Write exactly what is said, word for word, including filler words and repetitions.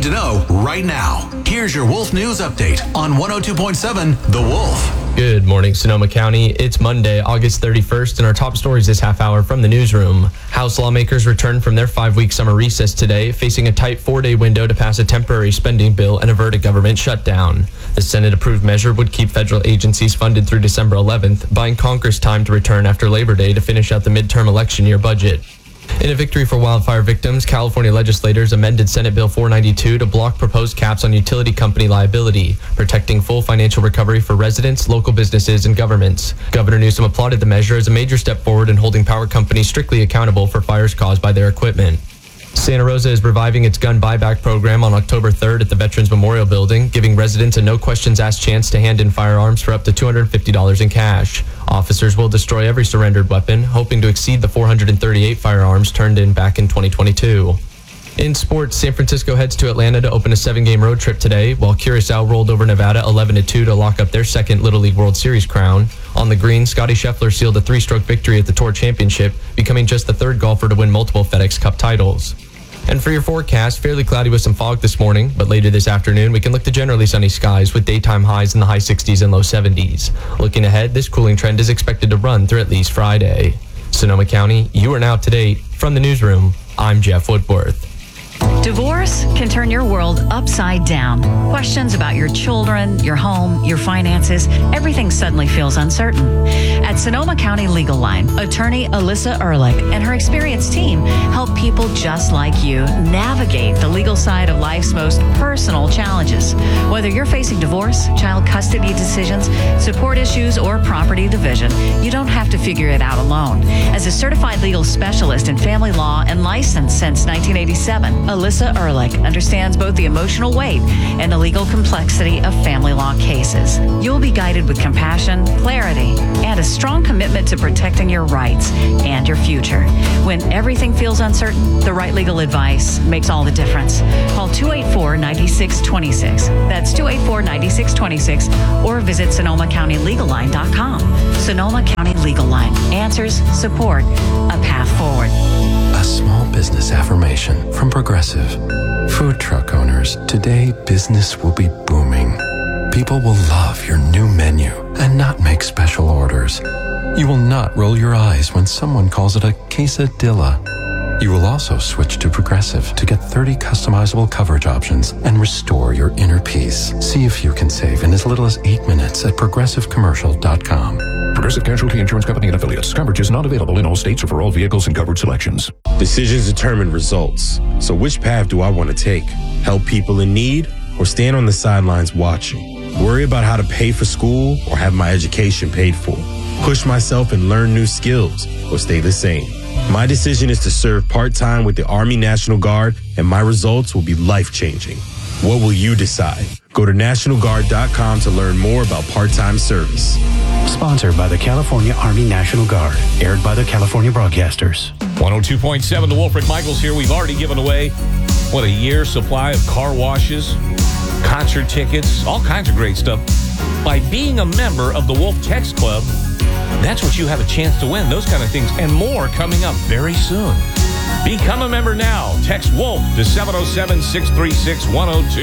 need to know right now. Here's your Wolf News Update on one oh two point seven The Wolf. Good morning, Sonoma County. It's Monday, August thirty-first, and our top stories this half hour from the newsroom. House lawmakers returned from their five-week summer recess today, facing a tight four-day window to pass a temporary spending bill and avert a government shutdown. The Senate-approved measure would keep federal agencies funded through December eleventh, buying Congress time to return after Labor Day to finish out the midterm election year budget. In a victory for wildfire victims, California legislators amended Senate Bill four ninety-two to block proposed caps on utility company liability, protecting full financial recovery for residents, local businesses, and governments. Governor Newsom applauded the measure as a major step forward in holding power companies strictly accountable for fires caused by their equipment. Santa Rosa is reviving its gun buyback program on October third at the Veterans Memorial Building, giving residents a no-questions-asked chance to hand in firearms for up to two hundred fifty dollars in cash. Officers will destroy every surrendered weapon, hoping to exceed the four hundred thirty-eight firearms turned in back in twenty twenty-two. In sports, San Francisco heads to Atlanta to open a seven-game road trip today, while Curacao rolled over Nevada eleven to two to lock up their second Little League World Series crown. On the green, Scotty Scheffler sealed a three-stroke victory at the Tour Championship, becoming just the third golfer to win multiple FedEx Cup titles. And for your forecast, fairly cloudy with some fog this morning, but later this afternoon, we can look to generally sunny skies with daytime highs in the high sixties and low seventies. Looking ahead, this cooling trend is expected to run through at least Friday. Sonoma County, you are now up to date. From the newsroom, I'm Jeff Woodworth. Divorce can turn your world upside down. Questions about your children, your home, your finances, everything suddenly feels uncertain. At Sonoma County Legal Line, attorney Alyssa Ehrlich and her experienced team help people just like you navigate the legal side of life's most personal challenges. Whether you're facing divorce, child custody decisions, support issues, or property division, you don't have to figure it out alone. As a certified legal specialist in family law and licensed since nineteen eighty-seven, Alyssa Ehrlich understands both the emotional weight and the legal complexity of family law cases. You'll be guided with compassion, clarity, and a strong commitment to protecting your rights and your future. When everything feels uncertain, the right legal advice makes all the difference. Call two eight four, nine six two six. That's two eight four, nine six two six, or visit Sonoma County Legal Line dot com. Sonoma County Legal Line. Answers, support, a path forward. A small business affirmation from Progressive. Food truck owners, today business will be booming. People will love your new menu and not make special orders. You will not roll your eyes when someone calls it a quesadilla. You will also switch to Progressive to get thirty customizable coverage options and restore your inner peace. See if you can save in as little as eight minutes at progressive commercial dot com. Progressive Casualty Insurance Company and Affiliates. Coverage is not available in all states or for all vehicles and coverage selections. Decisions determine results. So which path do I want to take? Help people in need or stand on the sidelines watching? Worry about how to pay for school or have my education paid for? Push myself and learn new skills or stay the same? My decision is to serve part-time with the Army National Guard, and my results will be life-changing. What will you decide? Go to national guard dot com to learn more about part-time service. Sponsored by the California Army National Guard. Aired by the California Broadcasters. one oh two point seven, the Wolf Rick Michaels here. We've already given away, what, a year's supply of car washes, concert tickets, all kinds of great stuff. By being a member of the Wolf Text Club, that's what you have a chance to win. Those kind of things and more coming up very soon. Become a member now. Text WOLF to seven oh seven, six three six, one oh two.